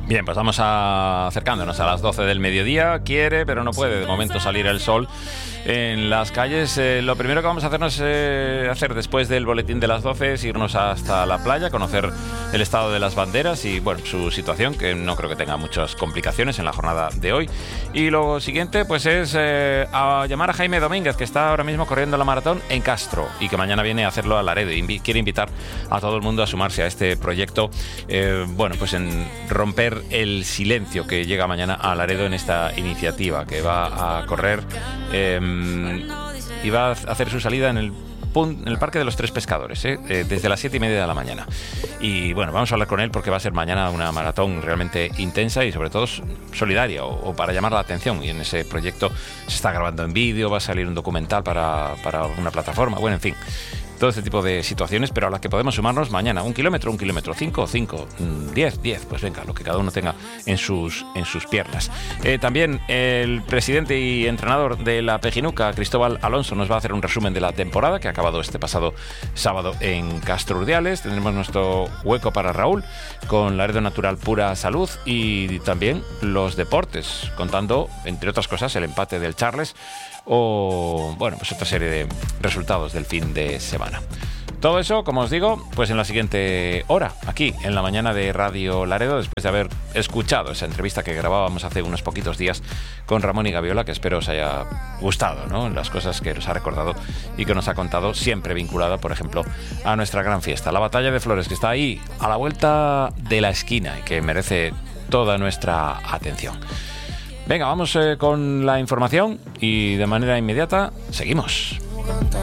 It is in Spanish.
Bien, pues vamos acercándonos a las 12 del mediodía. Quiere, pero no puede de momento salir el sol en las calles. Lo primero que vamos a hacer después del boletín de las 12 es irnos hasta la playa, conocer el estado de las banderas y, bueno, su situación, que no creo que tenga muchas complicaciones en la jornada de hoy. Y lo siguiente, pues es a llamar a Jaime Domínguez, que está ahora mismo corriendo la maratón en Castro y que mañana viene a hacerlo a Laredo. Quiere invitar a todo el mundo a sumarse a este proyecto, bueno, pues en romper el silencio que llega mañana a Laredo en esta iniciativa que va a correr y va a hacer su salida en el Parque de los Tres Pescadores, desde las 7:30 de la mañana. Y bueno, vamos a hablar con él porque va a ser mañana una maratón realmente intensa y sobre todo solidaria o para llamar la atención. Y en ese proyecto se está grabando en vídeo, va a salir un documental para una plataforma, bueno, en fin, todo este tipo de situaciones, pero a las que podemos sumarnos mañana. 1 kilómetro, 5, 10, pues venga, lo que cada uno tenga en sus piernas. También el presidente y entrenador de la Pejinuca, Cristóbal Alonso, nos va a hacer un resumen de la temporada que ha acabado este pasado sábado en Castro Urdiales. Tendremos nuestro hueco para Raúl con Laredo Natural Pura Salud y también los deportes, contando, entre otras cosas, el empate del Charles o, bueno, pues otra serie de resultados del fin de semana. Todo eso, como os digo, pues en la siguiente hora, aquí en la mañana de Radio Laredo, después de haber escuchado esa entrevista que grabábamos hace unos poquitos días con Ramón y Gaviola, que espero os haya gustado, ¿no? Las cosas que nos ha recordado y que nos ha contado, siempre vinculada, por ejemplo, a nuestra gran fiesta, la Batalla de Flores, que está ahí a la vuelta de la esquina y que merece toda nuestra atención. Venga, vamos con la información y de manera inmediata seguimos.